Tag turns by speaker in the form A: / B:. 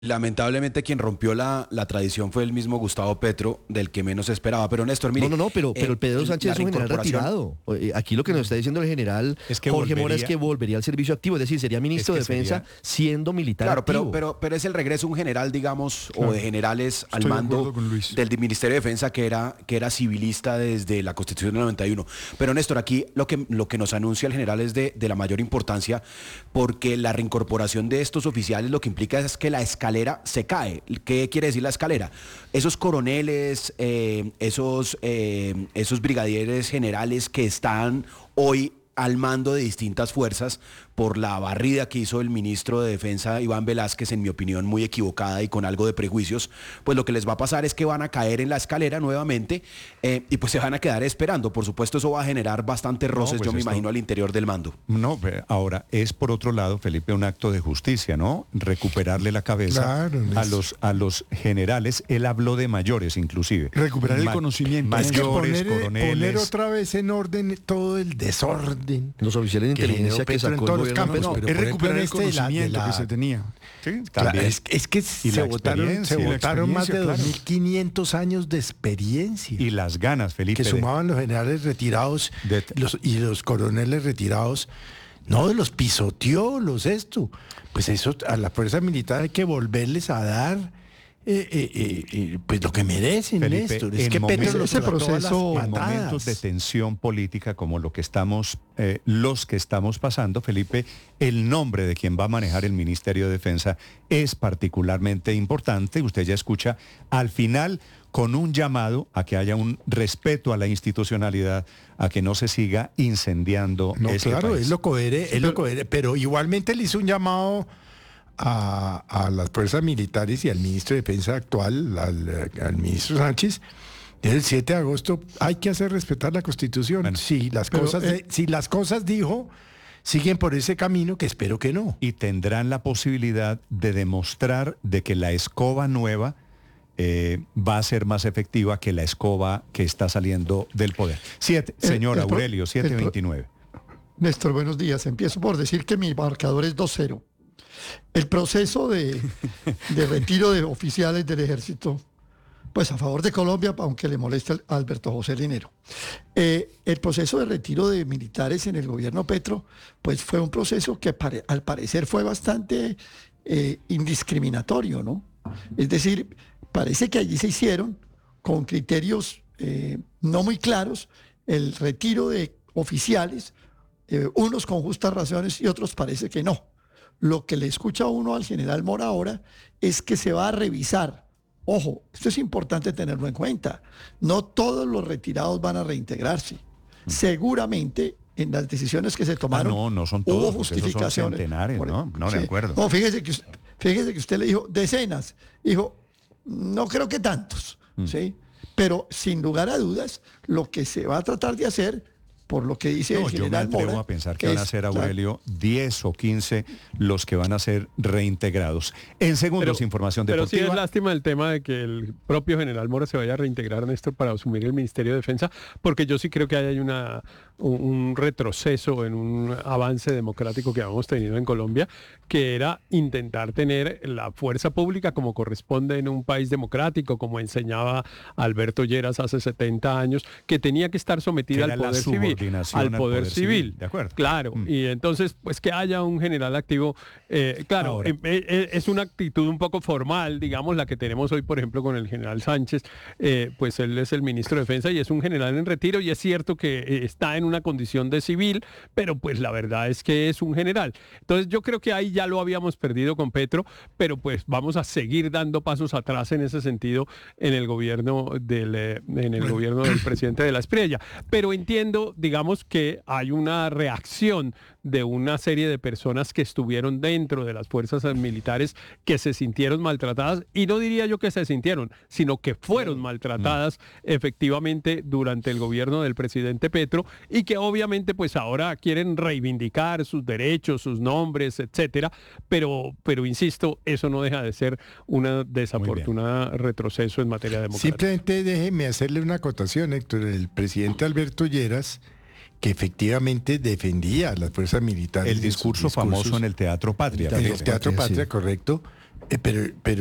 A: Lamentablemente quien rompió la tradición fue el mismo Gustavo Petro, del que menos esperaba. Pero Néstor, mire,
B: No, pero el Pedro Sánchez es un general
A: reincorporación.
B: retirado. Aquí lo que nos está diciendo el general
C: Es que
B: Jorge Mora es
C: volvería-
B: que volvería al servicio activo, es decir, sería ministro
C: Es que
B: de Defensa siendo militar
A: Claro,
B: activo.
A: pero es el regreso un general, digamos, o de generales al
D: Estoy de
A: mando
D: acuerdo con Luis.
A: del Ministerio de Defensa que era civilista desde la Constitución del 91. Pero Néstor, aquí lo que nos anuncia el general es de la mayor importancia, porque la reincorporación de estos oficiales lo que implica es que la escalera se cae. ¿Qué quiere decir la escalera? Esos coroneles, esos brigadieres generales que están hoy al mando de distintas fuerzas por la barrida que hizo el ministro de Defensa Iván Velázquez, en mi opinión muy equivocada y con algo de prejuicios, pues lo que les va a pasar es que van a caer en la escalera nuevamente y pues se van a quedar esperando. Por supuesto, eso va a generar bastantes roces,
C: pues
A: yo me
C: esto-
A: imagino, al interior del mando.
C: No, ahora es por otro lado, Felipe, un acto de justicia, ¿no? Recuperarle la cabeza
D: Claro,
C: a los generales. Él habló de mayores, inclusive.
D: Recuperar el conocimiento. Es que
C: Mayores,
D: poner
C: coroneles.
D: otra vez en orden todo el desorden.
B: Los oficiales de
D: que generó
B: inteligencia que
D: Petro en
B: sacó el
D: todos los
B: gobierno
D: campos.
B: Petro.
D: Pero
B: Pero
D: es recuperar el
B: este de
D: conocimiento que se tenía.
C: Sí,
D: Claro,
C: también.
D: es que
C: Y
D: se
C: la
D: votaron
C: experiencia,
D: más de
C: claro.
D: 2.500 años de experiencia.
C: Y las ganas, Felipe.
D: que sumaban los generales retirados
C: de-
D: y los coroneles retirados. No, los pisoteó, Pues eso, a la fuerza militar hay que volverles a dar pues lo que merecen,
C: Felipe,
D: Néstor. Es
C: en
D: que Petro
C: momentos-
D: los
C: ese
D: trató a las
C: proceso, en
D: patadas.
C: momentos de tensión política como lo que estamos, los que estamos pasando, Felipe, el nombre de quien va a manejar el Ministerio de Defensa es particularmente importante. Usted ya escucha al final con un llamado a que haya un respeto a la institucionalidad, a que no se siga incendiando
D: No,
C: este
D: claro,
C: país.
D: es lo coherente, pero igualmente le hizo un llamado a las fuerzas militares y al ministro de Defensa actual, al ministro Sánchez. Desde el 7 de agosto hay que hacer respetar la Constitución.
C: Bueno,
D: si las cosas dijo siguen por ese camino, que espero que no.
C: Y tendrán la posibilidad de demostrar de que la escoba nueva va a ser más efectiva que la escoba que está saliendo del poder. Señor Aurelio, 729.
E: Néstor, buenos días. Empiezo por decir que mi marcador es 2-0. El proceso de retiro de oficiales del ejército, pues a favor de Colombia, aunque le moleste a Alberto José Linero. El proceso de retiro de militares en el gobierno Petro, pues fue un proceso que al parecer fue bastante indiscriminatorio, ¿no? Es decir, parece que allí se hicieron con criterios no muy claros el retiro de oficiales, unos con justas razones y otros parece que no. Lo que le escucha uno al general Mora ahora es que se va a revisar. Ojo, esto es importante tenerlo en cuenta. No todos los retirados van a reintegrarse. Seguramente en las decisiones que se tomaron
C: no son todos,
E: hubo
C: porque esos son
E: justificaciones.
C: centenares, ¿no? De acuerdo.
E: No, fíjese que usted le dijo decenas. Dijo, no creo que tantos, ¿sí? Pero sin lugar a dudas, lo que se va a tratar de hacer, por lo que dice el
C: Yo me
E: general
C: atrevo
E: Mora,
C: a pensar que van a ser, Aurelio, 10 o 15 los que van a ser reintegrados. En segundos, información
F: Pero sí
C: deportiva.
F: es lástima el tema de que el propio general Mora se vaya a reintegrar, Néstor, para asumir el Ministerio de Defensa, porque yo sí creo que hay un retroceso en un avance democrático que habíamos tenido en Colombia, que era intentar tener la fuerza pública como corresponde en un país democrático, como enseñaba Alberto Lleras hace 70 años, que tenía que estar sometida
C: Que
F: al
C: era la
F: poder civil.
C: subordinación
F: Al poder civil.
C: De acuerdo.
F: Claro, y entonces, pues que haya un general activo, claro,
C: Ahora.
F: es una actitud un poco formal, digamos, la que tenemos hoy, por ejemplo, con el general Sánchez, pues él es el ministro de Defensa y es un general en retiro, y es cierto que está en una condición de civil, pero pues la verdad es que es un general. Entonces yo creo que ahí ya lo habíamos perdido con Petro, pero pues vamos a seguir dando pasos atrás en ese sentido en el gobierno del presidente de la Espriella. Pero entiendo, digamos, que hay una reacción de una serie de personas que estuvieron dentro de las fuerzas militares que se sintieron maltratadas, y no diría yo que se sintieron, sino que fueron maltratadas efectivamente durante el gobierno del presidente Petro, y que obviamente pues ahora quieren reivindicar sus derechos, sus nombres, etcétera, pero insisto, eso no deja de ser una desafortunada retroceso en materia democrática.
D: Simplemente déjeme hacerle una acotación, Héctor. El presidente Alberto Lleras, que efectivamente defendía a las fueras militares.
C: El discurso famoso en el Teatro Patria.
D: En el Teatro Patria,
B: sí.
D: correcto. pero